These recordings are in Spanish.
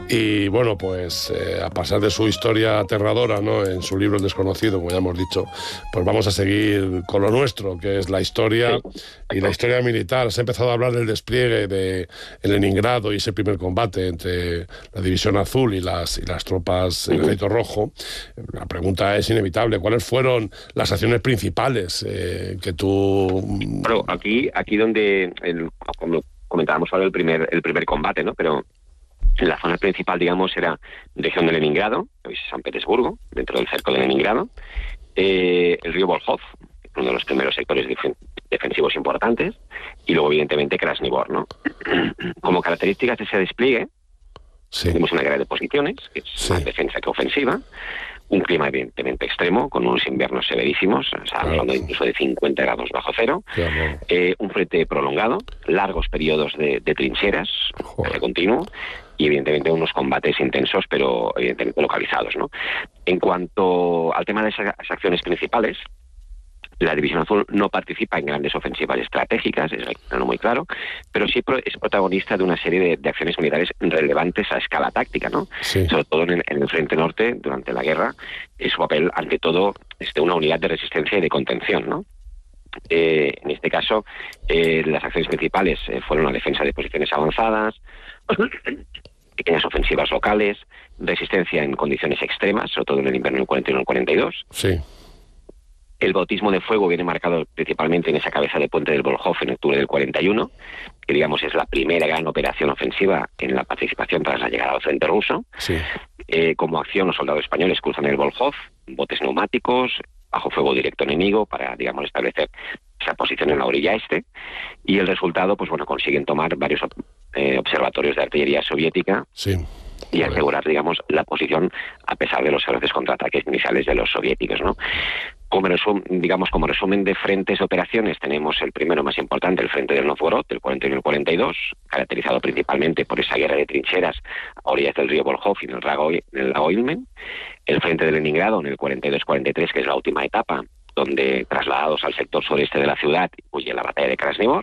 Y bueno, pues a pasar de su historia aterradora, ¿no?, en su libro El desconocido, como ya hemos dicho, pues vamos a seguir con lo nuestro, que es la historia y la historia militar. Se ha empezado a hablar del despliegue de Leningrado y ese primer combate entre la División Azul y las tropas del Ejército Rojo. La pregunta es inevitable: ¿cuáles fueron las acciones principales que tú...? Pero aquí donde, como comentábamos ahora, el primer combate, ¿no? Pero la zona principal, digamos, era región de Leningrado, hoy es San Petersburgo, dentro del cerco de Leningrado, el río Volkhov, uno de los primeros sectores defensivos importantes, y luego, evidentemente, Krasnivor, ¿no? Como características de ese despliegue, tenemos una guerra de posiciones, que es más defensa que ofensiva, un clima evidentemente extremo, con unos inviernos severísimos, estamos hablando incluso de 50 grados bajo cero, un frente prolongado, largos periodos de trincheras, de continuo, y evidentemente unos combates intensos, pero evidentemente localizados, ¿no? En cuanto al tema de esas acciones principales, la División Azul no participa en grandes ofensivas estratégicas, es muy claro, pero sí es protagonista de una serie de acciones militares relevantes a escala táctica, ¿no? Sobre todo en el frente norte, durante la guerra, su papel, ante todo, es de una unidad de resistencia y de contención, ¿no? En este caso, las acciones principales fueron la defensa de posiciones avanzadas, pequeñas ofensivas locales, resistencia en condiciones extremas, sobre todo en el invierno del 41 al 42. El bautismo de fuego viene marcado principalmente en esa cabeza de puente del Volkhov en octubre del 41, que digamos es la primera gran operación ofensiva en la participación tras la llegada al frente ruso. Como acción, los soldados españoles cruzan el Volkhov, botes neumáticos, bajo fuego directo enemigo, para, digamos, establecer esa posición en la orilla este, y el resultado, pues bueno, consiguen tomar varios observatorios de artillería soviética y asegurar, digamos, la posición a pesar de los feroces contraataques iniciales de los soviéticos, ¿no? Como resumen de frentes de operaciones, tenemos el primero más importante, el frente del Novgorod, del 41 al 42, caracterizado principalmente por esa guerra de trincheras a orillas del río Volkhov y en el lago Ilmen. El frente de Leningrado, en el 42-43, que es la última etapa, donde, trasladados al sector sureste de la ciudad, huye la batalla de Krasnivor.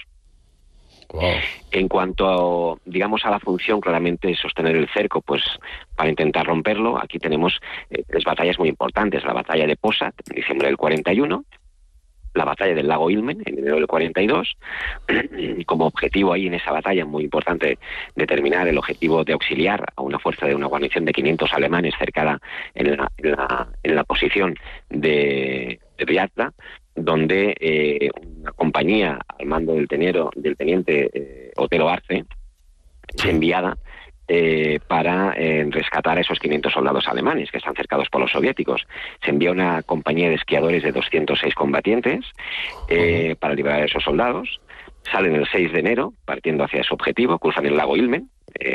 En cuanto, digamos, a la función, claramente sostener el cerco, pues para intentar romperlo, aquí tenemos tres batallas muy importantes: la batalla de Posad, en diciembre del 41, la batalla del lago Ilmen, en enero del 42, y como objetivo ahí en esa batalla muy importante determinar el objetivo de auxiliar a una fuerza de una guarnición de 500 alemanes cercada en la posición de Vyazda, donde una compañía al mando del teniente Otelo Arce es enviada para rescatar a esos 500 soldados alemanes que están cercados por los soviéticos. Se envía una compañía de esquiadores de 206 combatientes para liberar a esos soldados. Salen el 6 de enero, partiendo hacia su objetivo, cruzan el lago Ilmen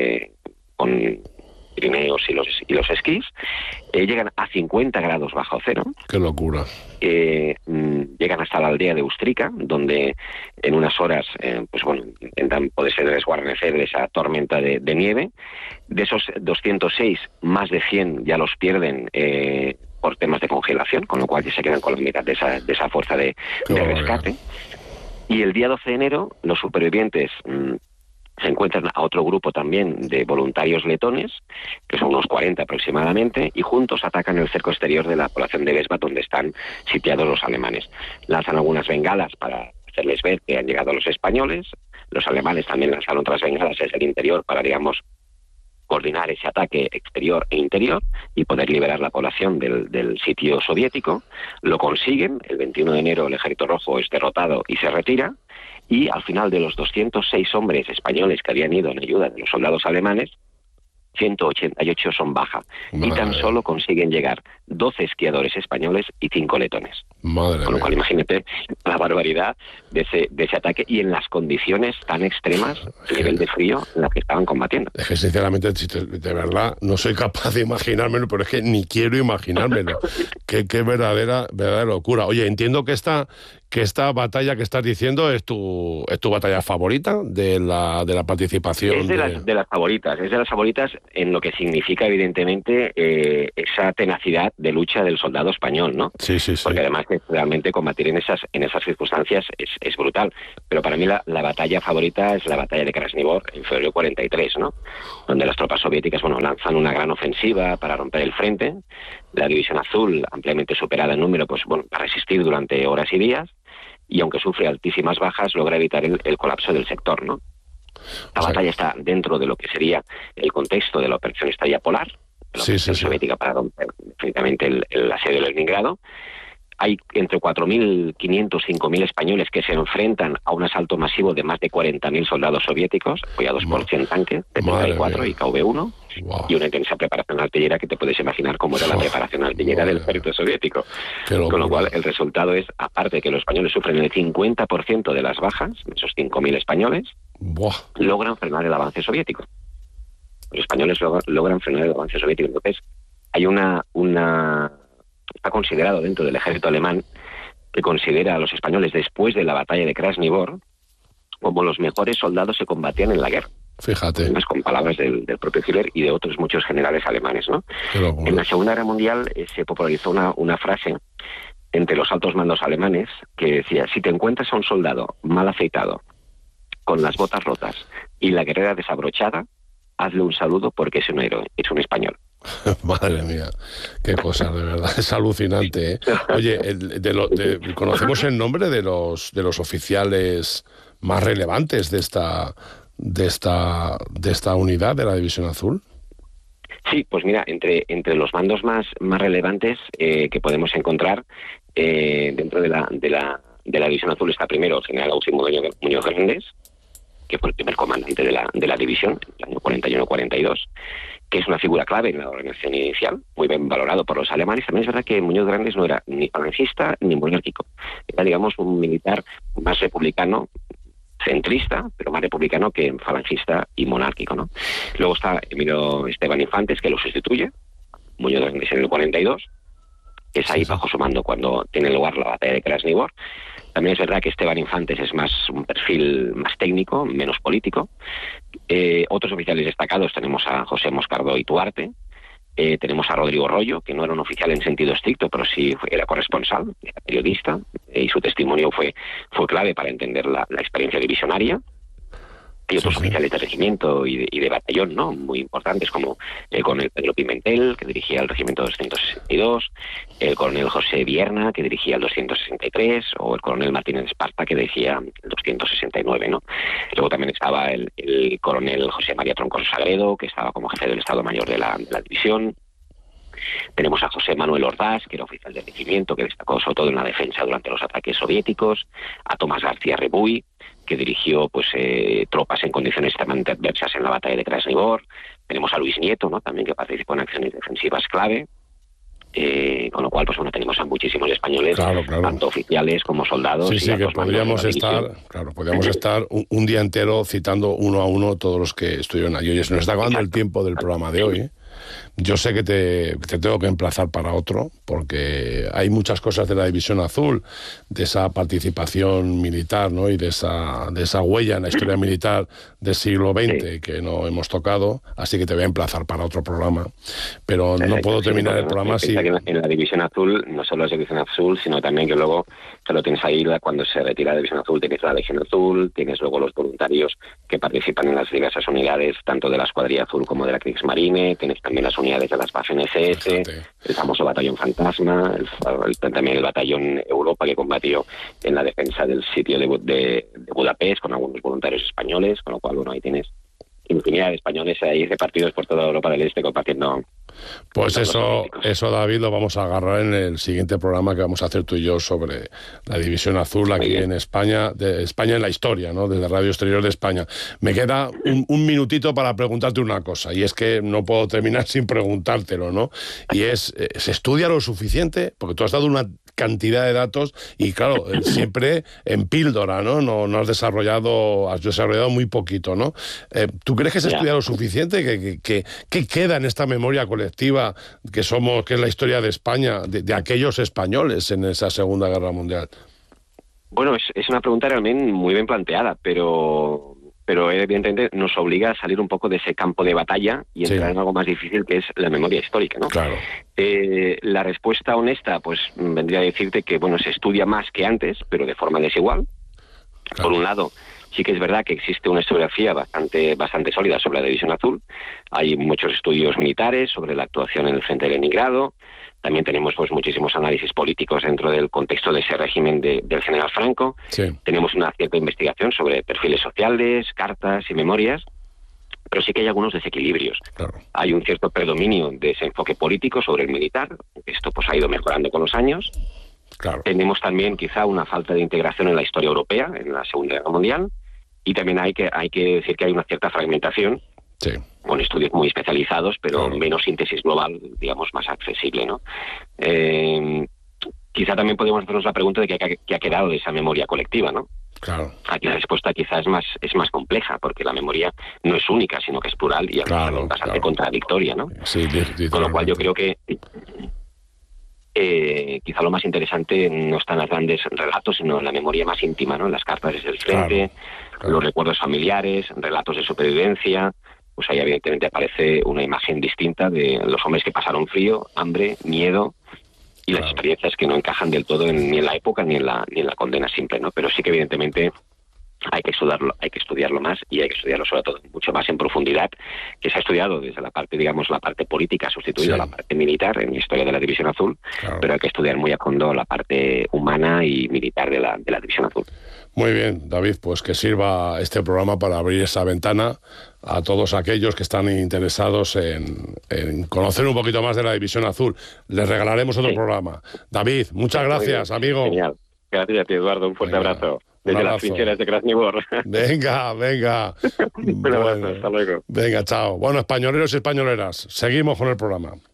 con Pirineos y los esquís, llegan a 50 grados bajo cero. ¡Qué locura! Llegan hasta la aldea de Ustrika, donde en unas horas intentan poderse desguarnecer de esa tormenta de nieve. De esos 206, más de 100 ya los pierden por temas de congelación, con lo cual ya se quedan con la mitad de esa fuerza de rescate. Y el día 12 de enero, los supervivientes se encuentran a otro grupo también de voluntarios letones, que son unos 40 aproximadamente, y juntos atacan el cerco exterior de la población de Besbat, donde están sitiados los alemanes. Lanzan algunas bengalas para hacerles ver que han llegado los españoles. Los alemanes también lanzan otras bengalas desde el interior para, digamos, coordinar ese ataque exterior e interior y poder liberar la población del sitio soviético. Lo consiguen. El 21 de enero el Ejército Rojo es derrotado y se retira. Y al final, de los 206 hombres españoles que habían ido en ayuda de los soldados alemanes, 188 son baja. Y tan solo consiguen llegar 12 esquiadores españoles y 5 letones. Con lo cual, imagínate la barbaridad de ese ataque y en las condiciones tan extremas, el nivel de frío en las que estaban combatiendo. Es que, sinceramente, de verdad, no soy capaz de imaginármelo, pero es que ni quiero imaginármelo. Qué verdadera locura. Oye, entiendo que esta que esta batalla que estás diciendo es tu batalla favorita de la participación. Es de las favoritas, en lo que significa evidentemente esa tenacidad de lucha del soldado español, ¿no? Sí. Porque además realmente combatir en esas circunstancias es brutal. Pero para mí la batalla favorita es la batalla de Krasnivor en febrero 43, ¿no? Donde las tropas soviéticas, lanzan una gran ofensiva para romper el frente. La División Azul, ampliamente superada en número, va a resistir durante horas y días, y aunque sufre altísimas bajas, logra evitar el colapso del sector, ¿no? La batalla está dentro de lo que sería el contexto de la operación Estrella Polar, de la operación soviética para romper definitivamente el asedio de Leningrado. Hay entre 4.500 y 5.000 españoles que se enfrentan a un asalto masivo de más de 40.000 soldados soviéticos, apoyados por 100 tanques de 34 y KV-1, y una intensa preparación artillera que te puedes imaginar cómo era la preparación artillera del ejército soviético. Con lo cual, el resultado es, aparte de que los españoles sufren el 50% de las bajas, esos 5.000 españoles, logran frenar el avance soviético. Los españoles logran frenar el avance soviético. Entonces, hay está considerado dentro del ejército alemán, que considera a los españoles después de la batalla de Krasnivor como los mejores soldados que combatían en la guerra. Fíjate. Además, con palabras del propio Hitler y de otros muchos generales alemanes, ¿no? En la Segunda Guerra Mundial se popularizó una frase entre los altos mandos alemanes que decía: si te encuentras a un soldado mal aceitado, con las botas rotas y la guerrera desabrochada, hazle un saludo porque es un héroe, es un español. Madre mía, qué cosa, de verdad, es alucinante, ¿eh? Oye, ¿conocemos el nombre de los oficiales más relevantes de esta unidad de la División Azul? Sí, pues mira, entre los mandos más relevantes que podemos encontrar dentro de la División Azul está primero el general Agustín Muñoz Grandes, que fue el primer comandante de la división, en el año 41-42, que es una figura clave en la organización inicial, muy bien valorado por los alemanes. También es verdad que Muñoz Grandes no era ni falangista ni monárquico. Era, digamos, un militar más republicano, centrista, pero más republicano que falangista y monárquico, ¿no? Luego está Emilio Esteban Infantes, que lo sustituye, Muñoz Grandes en el 42, que es ahí bajo su mando cuando tiene lugar la batalla de Krasnivor. También es verdad que Esteban Infantes es más un perfil más técnico, menos político. Otros oficiales destacados tenemos a José Moscardó y Tuarte, tenemos a Rodrigo Rollo, que no era un oficial en sentido estricto, pero sí era corresponsal, era periodista, y su testimonio fue clave para entender la experiencia divisionaria. Y otros oficiales de regimiento y de batallón, ¿no?, muy importantes, como el coronel Pedro Pimentel, que dirigía el regimiento 262, el coronel José Vierna, que dirigía el 263, o el coronel Martínez Esparta, que dirigía el 269, ¿no? Luego también estaba el coronel José María Troncoso Sagredo, que estaba como jefe del Estado Mayor de la división. Tenemos a José Manuel Ordaz, que era oficial de regimiento, que destacó sobre todo en la defensa durante los ataques soviéticos, a Tomás García Rebuy, que dirigió tropas en condiciones extremadamente adversas en la batalla de Krasnivor. Tenemos a Luis Nieto, ¿no?, también, que participó en acciones defensivas clave. Con lo cual, tenemos a muchísimos españoles, claro. Tanto oficiales como soldados. Sí, que podríamos estar un día entero citando uno a uno todos los que estuvieron allí. Oye, se nos está acabando el tiempo del programa de hoy, ¿eh? Yo sé que te tengo que emplazar para otro, porque hay muchas cosas de la División Azul, de esa participación militar, ¿no?, y de esa huella en la historia militar del siglo XX que no hemos tocado, así que te voy a emplazar para otro programa. Pero no puedo terminar el programa sin... En la División Azul, no solo es División Azul, sino también que luego te lo tienes ahí, cuando se retira la División Azul, tienes la Legión Azul, tienes luego los voluntarios que participan en las diversas unidades, tanto de la Escuadrilla Azul como de la Kriegsmarine, tienes también las unidades de las Waffen-SS, el famoso Batallón Fantasma, también el Batallón Europa, que combatió en la defensa del sitio de Budapest con algunos voluntarios españoles, con lo cual, ahí tienes infinidad de españoles ahí repartidos por toda Europa del Este combatiendo. Pues eso, David, lo vamos a agarrar en el siguiente programa que vamos a hacer tú y yo sobre la División Azul aquí en España, de España en la historia, ¿no?, desde Radio Exterior de España. Me queda un minutito para preguntarte una cosa, y es que no puedo terminar sin preguntártelo, ¿no? Y ¿se estudia lo suficiente? Porque tú has dado una cantidad de datos y, claro, siempre en píldora, ¿no? No has desarrollado muy poquito, ¿no? ¿Tú crees que se estudia lo suficiente? ¿Qué queda en esta memoria colectiva que es la historia de España, de aquellos españoles en esa Segunda Guerra Mundial? Bueno, es una pregunta realmente muy bien planteada, pero evidentemente nos obliga a salir un poco de ese campo de batalla y entrar en algo más difícil, que es la memoria histórica, ¿no? Claro. La respuesta honesta, pues vendría a decirte que, bueno, se estudia más que antes, pero de forma desigual. Claro. Por un lado, sí que es verdad que existe una historiografía bastante sólida sobre la División Azul. Hay muchos estudios militares sobre la actuación en el frente de Leningrado. También tenemos pues muchísimos análisis políticos dentro del contexto de ese régimen del general Franco. Sí. Tenemos una cierta investigación sobre perfiles sociales, cartas y memorias, pero sí que hay algunos desequilibrios. Claro. Hay un cierto predominio de ese enfoque político sobre el militar. Esto pues ha ido mejorando con los años. Claro. Tenemos también quizá una falta de integración en la historia europea, en la Segunda Guerra Mundial, y también hay que decir que hay una cierta fragmentación. Sí. Con estudios muy especializados, pero claro. menos síntesis global, digamos, más accesible, ¿no? Quizá también podemos hacernos la pregunta de qué ha quedado de esa memoria colectiva, ¿no? Claro. Aquí la respuesta quizá es más compleja, porque la memoria no es única, sino que es plural y también bastante contradictoria, ¿no? Sí, con lo cual yo creo que quizá lo más interesante no están los grandes relatos, sino la memoria más íntima, ¿no? Las cartas desde el frente, los recuerdos familiares, relatos de supervivencia. Pues ahí evidentemente aparece una imagen distinta de los hombres que pasaron frío, hambre, miedo y las experiencias que no encajan del todo ni en la época ni en la condena simple, ¿no? Pero sí que evidentemente hay que estudiarlo más, y hay que estudiarlo sobre todo mucho más en profundidad, que se ha estudiado desde la parte, digamos, la parte política, sustituido a la parte militar en la historia de la División Azul, pero hay que estudiar muy a fondo la parte humana y militar de la División Azul. Muy bien, David, pues que sirva este programa para abrir esa ventana a todos aquellos que están interesados en conocer un poquito más de la División Azul. Les regalaremos otro programa. David, muchas gracias, amigo. Genial. Gracias a ti, Eduardo. Un fuerte abrazo. Desde las trincheras de Krasnivor. Venga. Un abrazo, hasta luego. Venga, chao. Bueno, españoleros y españoleras, seguimos con el programa.